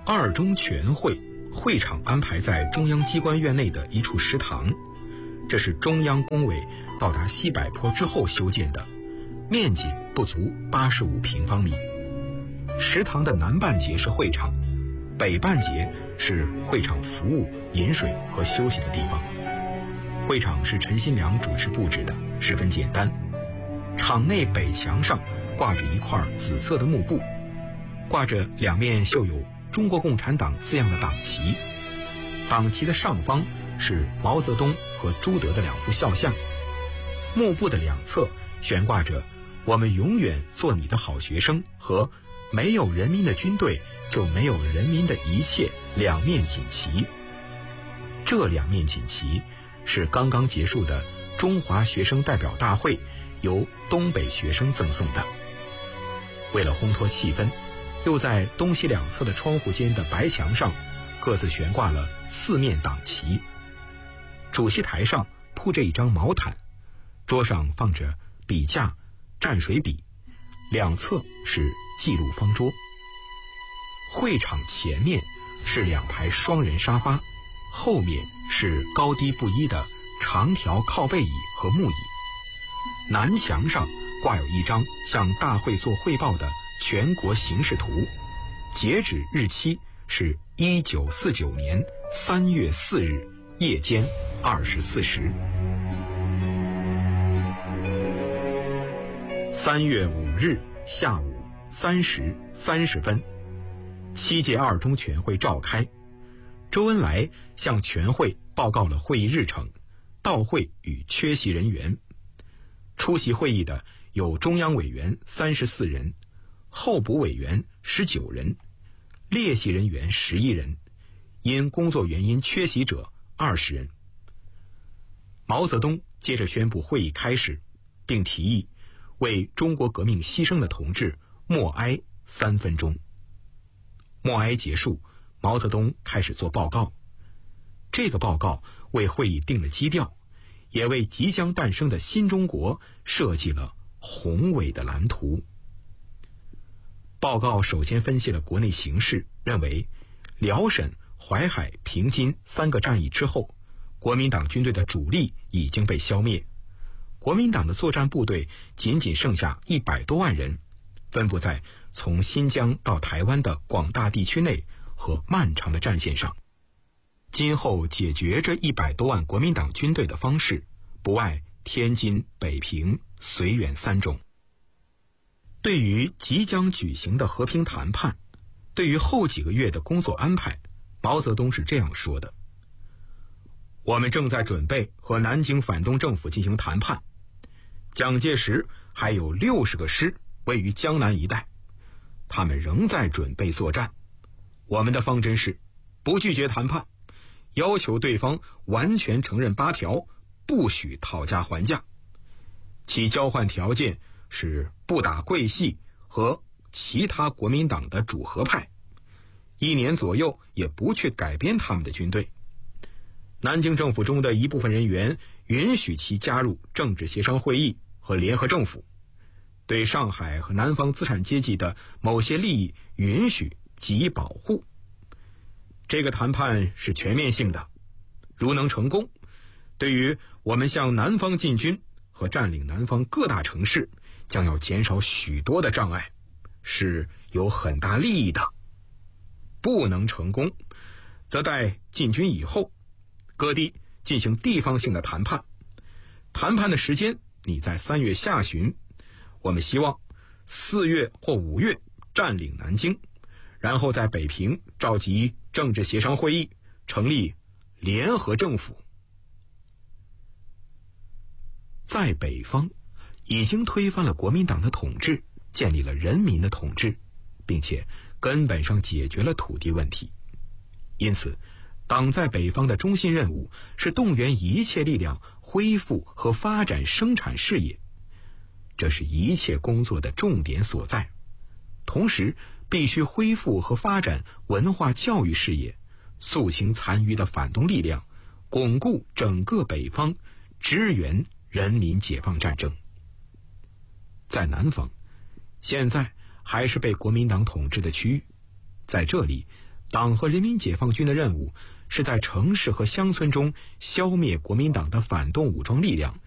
二中全会会场安排在中央机关院内的一处食堂，这是中央工委到达西柏坡之后修建的，面积不足85平方米。食堂的南半截是会场，北半截是会场服务、饮水和休息的地方。会场是陈新良主持布置的，十分简单。场内北墙上挂着一块紫色的幕布，挂着两面绣有中国共产党字样的党旗，党旗的上方是毛泽东和朱德的两幅肖像，幕布的两侧悬挂着我们永远做你的好学生和没有人民的军队就没有人民的一切两面锦旗。这两面锦旗是刚刚结束的中华学生代表大会由东北学生赠送的。为了烘托气氛，又在东西两侧的窗户间的白墙上各自悬挂了4面党旗。主席台上铺着一张毛毯，桌上放着笔架、蘸水笔，两侧是记录方桌。会场前面是2排双人沙发，后面是高低不一的长条靠背椅和木椅。南墙上挂有一张向大会做汇报的全国形势图，截止日期是1949年3月4日夜间24时。3月5日下午3时30分，7届二中全会召开。周恩来向全会报告了会议日程、到会与缺席人员。出席会议的有中央委员34人，候补委员19人，列席人员11人，因工作原因缺席者20人。毛泽东接着宣布会议开始，并提议为中国革命牺牲的同志默哀3分钟。默哀结束，毛泽东开始做报告。这个报告为会议定了基调，也为即将诞生的新中国设计了宏伟的蓝图。报告首先分析了国内形势，认为辽沈、淮海、平津3个战役之后，国民党军队的主力已经被消灭，国民党的作战部队仅仅剩下100多万人，分布在从新疆到台湾的广大地区内和漫长的战线上。今后解决这100多万国民党军队的方式，不外天津、北平、绥远3种。对于即将举行的和平谈判，对于后几个月的工作安排，毛泽东是这样说的：我们正在准备和南京反动政府进行谈判，蒋介石还有60个师位于江南一带，他们仍在准备作战。我们的方针是不拒绝谈判，要求对方完全承认8条，不许讨价还价。其交换条件是不打桂系和其他国民党的主和派，1年左右也不去改编他们的军队。南京政府中的一部分人员允许其加入政治协商会议和联合政府，对上海和南方资产阶级的某些利益允许给予保护。这个谈判是全面性的，如能成功，对于我们向南方进军和占领南方各大城市将要减少许多的障碍，是有很大利益的。不能成功，则待进军以后，各地进行地方性的谈判。谈判的时间你在3月下旬，我们希望4月或5月占领南京，然后在北平召集政治协商会议，成立联合政府。在北方已经推翻了国民党的统治，建立了人民的统治，并且根本上解决了土地问题。因此党在北方的中心任务是动员一切力量恢复和发展生产事业，这是一切工作的重点所在。同时必须恢复和发展文化教育事业，肃清残余的反动力量，巩固整个北方，支援人民解放战争。在南方，现在还是被国民党统治的区域，在这里党和人民解放军的任务是在城市和乡村中消灭国民党的反动武装力量，